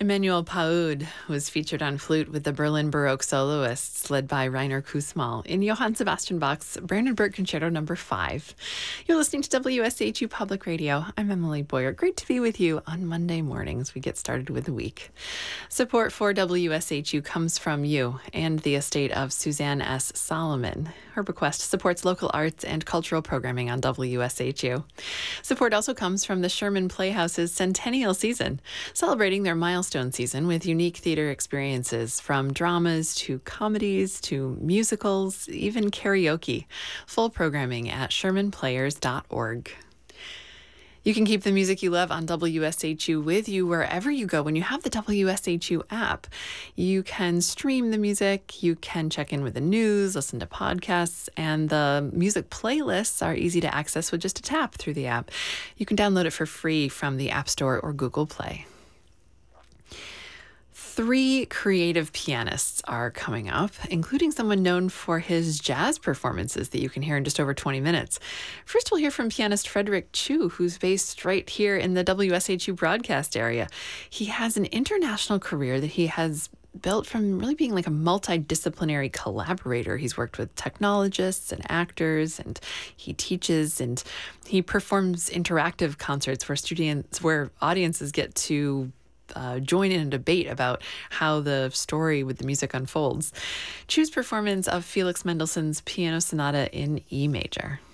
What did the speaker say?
Emmanuel Paud was featured on flute with the Berlin Baroque soloists led by Rainer Kussmaul in Johann Sebastian Bach's Brandenburg Concerto No. 5. You're listening to WSHU Public Radio. I'm Emily Boyer. Great to be with you on Monday mornings. We get started with the week. Support for WSHU comes from you and the estate of Suzanne S. Solomon. Her bequest supports local arts and cultural programming on WSHU. Support also comes from the Sherman Playhouse's centennial season, celebrating their milestone season with unique theater experiences from dramas to comedies to musicals, even karaoke. Full programming at shermanplayers.org. You can keep the music you love on WSHU with you wherever you go when you have the WSHU app. You can stream the music, you can check in with the news, listen to podcasts, and the music playlists are easy to access with just a tap through the app. You can download it for free from the App Store or Google Play. 3 creative pianists are coming up, including someone known for his jazz performances that you can hear in just over 20 minutes. First, we'll hear from pianist Frederick Chu, who's based right here in the WSHU broadcast area. He has an international career that he has built from really being like a multidisciplinary collaborator. He's worked with technologists and actors, and he teaches, and he performs interactive concerts where audiences get to join in a debate about how the story with the music unfolds. Choose performance of Felix Mendelssohn's Piano Sonata in E major.